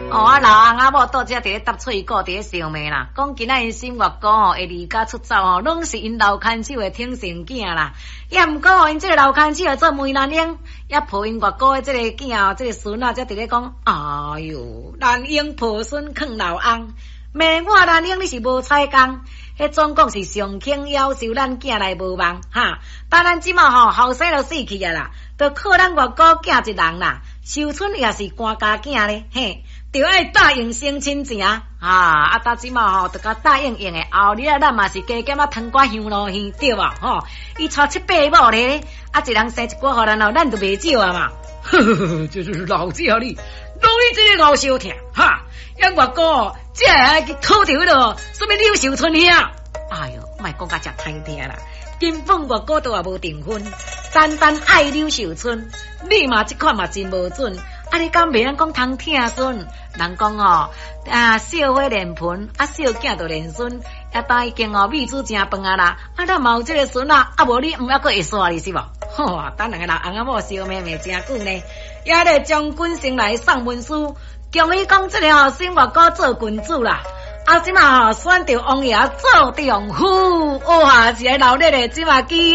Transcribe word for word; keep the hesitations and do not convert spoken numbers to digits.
哦，啊老翁阿某倒遮伫咧搭喙鼓伫咧笑骂啦，讲今仔因心外公吼会离家出走吼，拢是因老牵手的挺神囝啦。也毋过吼，因这个老牵手会做梅兰英，也抱因外公的这个囝哦，这个孙啊，才伫咧讲，哎哟，兰英抱孙坑老翁，骂我兰英你是无采工，迄总讲是上卿要求咱囝来无望哈。但咱即马吼后生就死去啊啦，就靠咱外公囝一人啦。秀春也是官家囝咧，嘿，就爱答应生亲钱啊！啊，到即马吼，就甲答应用诶，后日啊，咱嘛是加减啊，汤瓜香咯香对吧？吼，伊娶七八某咧，啊，一人生一寡，互咱后咱就袂少啊嘛。呵呵呵，就是老子啊你，拢你这个敖小听哈，咱外公哦，这还去讨着迄落什么柳秀春兄？哎哟，莫讲甲遮歹听啦。根本外公都也无订婚，单单爱柳秀春，你嘛即款嘛真无准。啊，你敢袂晓讲通疼孙？人讲哦，啊，小花连盆，啊，小囝就连孙，也当已经哦，米煮正饭啊啦。啊，咱嘛有这个孙啊，啊，无你毋还阁会煞你是无？吼，等两个人翁仔某相骂骂真久呢，也咧将军先来送文书，恭喜讲这个哦，新外公做君主啦。啊，即嘛吼选着王爷做丈夫，哇，是来闹热的，即嘛纪